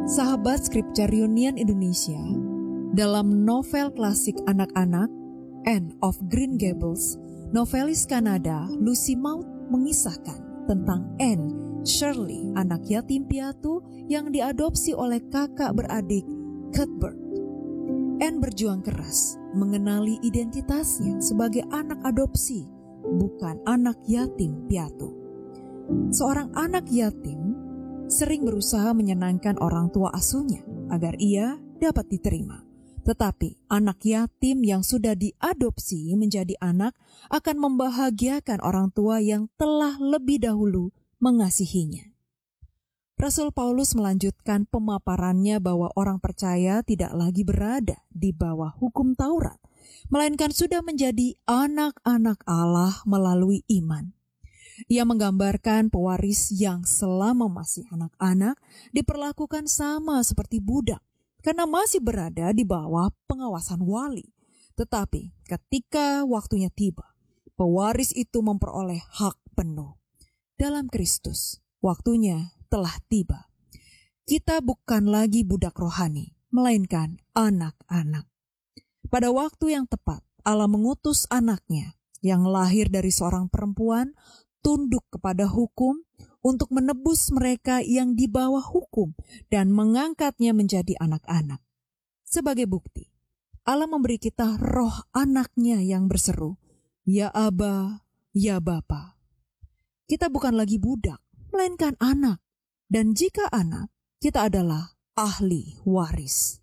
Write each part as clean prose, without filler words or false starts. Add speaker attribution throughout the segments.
Speaker 1: Sahabat Scripture Union Indonesia, dalam novel klasik anak-anak Anne of Green Gables, novelis Kanada Lucy Maud mengisahkan tentang Anne Shirley, anak yatim piatu yang diadopsi oleh kakak beradik Cuthbert. Anne berjuang keras mengenali identitasnya sebagai anak adopsi, bukan anak yatim piatu. Seorang anak yatim sering berusaha menyenangkan orang tua asuhnya agar ia dapat diterima. Tetapi anak yatim yang sudah diadopsi menjadi anak akan membahagiakan orang tua yang telah lebih dahulu mengasihinya. Rasul Paulus melanjutkan pemaparannya bahwa orang percaya tidak lagi berada di bawah hukum Taurat, melainkan sudah menjadi anak-anak Allah melalui iman. Ia menggambarkan pewaris yang selama masih anak-anak diperlakukan sama seperti budak karena masih berada di bawah pengawasan wali. Tetapi ketika waktunya tiba, pewaris itu memperoleh hak penuh. Dalam Kristus, waktunya telah tiba. Kita bukan lagi budak rohani, melainkan anak-anak. Pada waktu yang tepat, Allah mengutus anaknya yang lahir dari seorang perempuan tunduk kepada hukum untuk menebus mereka yang di bawah hukum dan mengangkatnya menjadi anak-anak. Sebagai bukti, Allah memberi kita roh anaknya yang berseru, "Ya Aba, ya Bapa." Kita bukan lagi budak, melainkan anak. Dan jika anak, kita adalah ahli waris.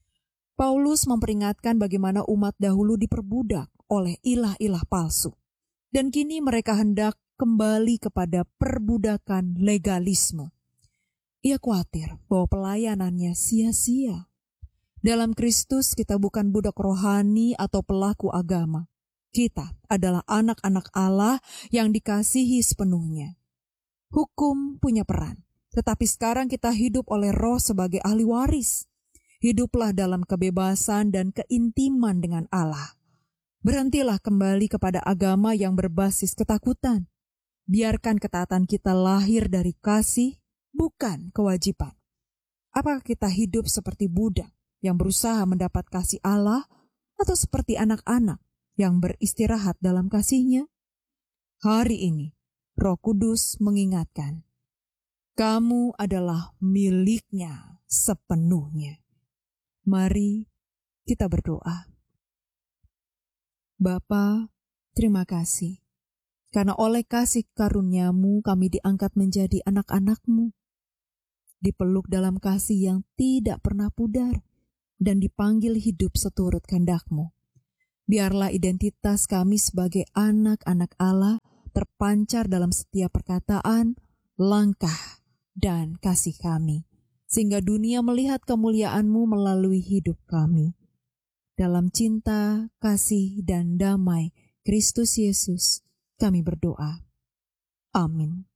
Speaker 1: Paulus memperingatkan bagaimana umat dahulu diperbudak oleh ilah-ilah palsu. Dan kini mereka hendak kembali kepada perbudakan legalisme. Ia khawatir bahwa pelayanannya sia-sia. Dalam Kristus kita bukan budak rohani atau pelaku agama. Kita adalah anak-anak Allah yang dikasihi sepenuhnya. Hukum punya peran, tetapi sekarang kita hidup oleh Roh sebagai ahli waris. Hiduplah dalam kebebasan dan keintiman dengan Allah. Berhentilah kembali kepada agama yang berbasis ketakutan. Biarkan ketaatan kita lahir dari kasih, bukan kewajiban. Apakah kita hidup seperti budak yang berusaha mendapat kasih Allah, atau seperti anak-anak yang beristirahat dalam kasih-Nya? Hari ini, Roh Kudus mengingatkan, kamu adalah milik-Nya sepenuhnya. Mari kita berdoa. Bapa, terima kasih. Karena oleh kasih karunia-Mu kami diangkat menjadi anak-anak-Mu. Dipeluk dalam kasih yang tidak pernah pudar dan dipanggil hidup seturut kehendak-Mu. Biarlah identitas kami sebagai anak-anak Allah terpancar dalam setiap perkataan, langkah, dan kasih kami. Sehingga dunia melihat kemuliaan-Mu melalui hidup kami. Dalam cinta, kasih, dan damai Kristus Yesus, kami berdoa. Amin.